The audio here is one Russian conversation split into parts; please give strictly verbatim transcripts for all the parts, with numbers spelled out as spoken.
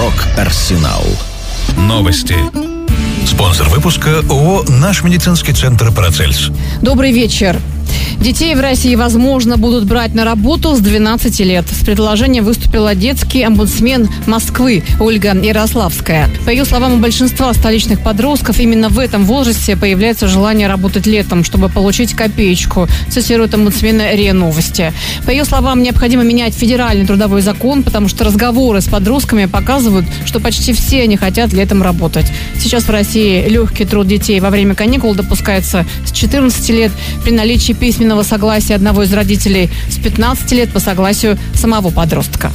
Рок-Арсенал. Новости. Спонсор выпуска ООО «Наш медицинский центр Парацельс». Добрый вечер. Детей в России, возможно, будут брать на работу с двенадцати лет. С предложением выступила детский омбудсмен Москвы Ольга Ярославская. По ее словам, у большинства столичных подростков именно в этом возрасте появляется желание работать летом, чтобы получить копеечку, цитирует омбудсмена РИА Новости. По ее словам, необходимо менять федеральный трудовой закон, потому что разговоры с подростками показывают, что почти все они хотят летом работать. Сейчас в России легкий труд детей во время каникул допускается с четырнадцати лет при наличии письменного согласия одного из родителей, с пятнадцати лет по согласию самого подростка.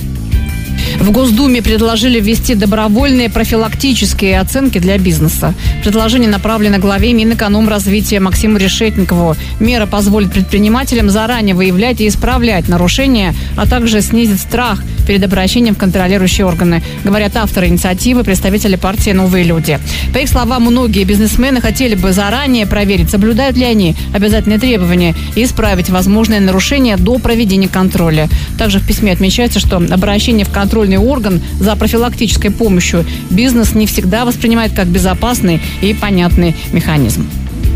В Госдуме предложили ввести добровольные профилактические оценки для бизнеса. Предложение направлено главе Минэкономразвития Максиму Решетникову. Мера позволит предпринимателям заранее выявлять и исправлять нарушения, а также снизит страх перед обращением в контролирующие органы, говорят авторы инициативы, представители партии «Новые люди». По их словам, многие бизнесмены хотели бы заранее проверить, соблюдают ли они обязательные требования и исправить возможные нарушения до проведения контроля. Также в письме отмечается, что обращение в контрольный орган за профилактической помощью бизнес не всегда воспринимает как безопасный и понятный механизм.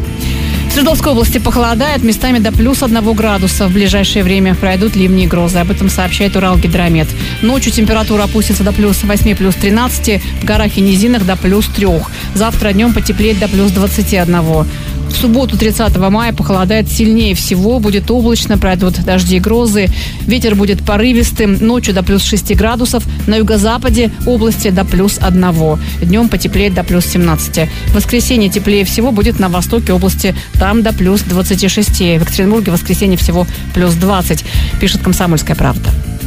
В Свердловской области похолодает, местами до плюс одного градуса. В ближайшее время пройдут ливни и грозы. Об этом сообщает Уралгидромет. Ночью температура опустится до плюс восьми, плюс тринадцати, в горах и низинах до плюс трех. Завтра днем потеплеет до плюс двадцати одного. В субботу, тридцатого мая, похолодает сильнее всего. Будет облачно, пройдут дожди и грозы. Ветер будет порывистым. Ночью до плюс шести градусов. На юго-западе области до плюс одного. Днем потеплеет до плюс семнадцати. В воскресенье теплее всего будет на востоке области. Там до плюс двадцати шести. В Екатеринбурге в воскресенье всего плюс двадцать, пишет «Комсомольская правда».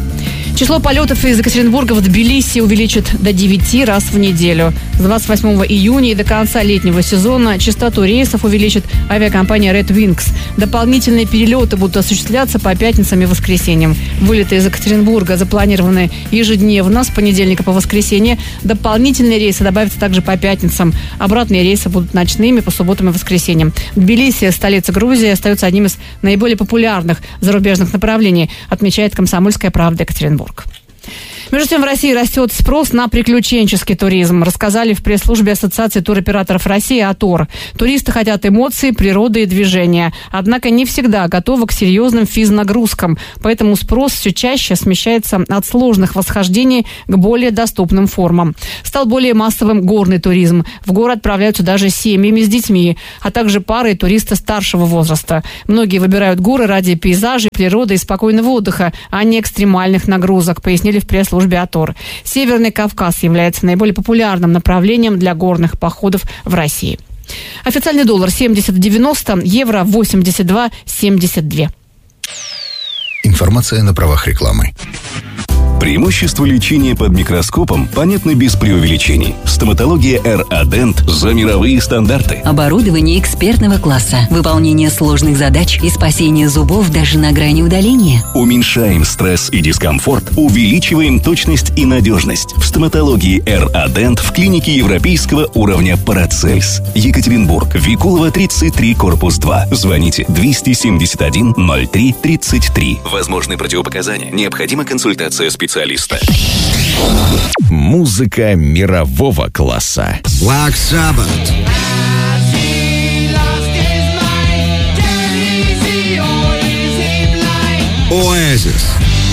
Число полетов из Екатеринбурга в Тбилиси увеличат до девяти раз в неделю. С двадцать восьмого июня и до конца летнего сезона частоту рейсов увеличит авиакомпания Red Wings. Дополнительные перелеты будут осуществляться по пятницам и воскресеньям. Вылеты из Екатеринбурга запланированы ежедневно с понедельника по воскресенье. Дополнительные рейсы добавятся также по пятницам. Обратные рейсы будут ночными по субботам и воскресеньям. Тбилиси, столица Грузии, остается одним из наиболее популярных зарубежных направлений, отмечает «Комсомольская правда» Екатеринбург. Между тем, в России растет спрос на приключенческий туризм. Рассказали в пресс-службе Ассоциации туроператоров России «АТОР». Туристы хотят эмоций, природы и движения. Однако не всегда готовы к серьезным физнагрузкам. Поэтому спрос все чаще смещается от сложных восхождений к более доступным формам. Стал более массовым горный туризм. В горы отправляются даже семьями с детьми, а также пары и туристы старшего возраста. Многие выбирают горы ради пейзажей, природы и спокойного отдыха, а не экстремальных нагрузок, пояснили в пресс-службе АТОР. Северный Кавказ является наиболее популярным направлением для горных походов в России. Официальный доллар семьдесят девяносто, евро восемьдесят два семьдесят два. Информация на правах рекламы. Преимущества лечения под микроскопом понятны без преувеличений. Стоматология эр-Адент за мировые стандарты. Оборудование экспертного класса, выполнение сложных задач и спасение зубов даже на грани удаления. Уменьшаем стресс и дискомфорт, увеличиваем точность и надежность. В стоматологии эр-Адент в клинике европейского уровня Парацельс. Екатеринбург, Викулова, тридцать три, корпус два. Звоните двести семьдесят один ноль три тридцать три. Возможны противопоказания. Необходима консультация специалиста. Музыка мирового класса. Black Sabbath. Oasis.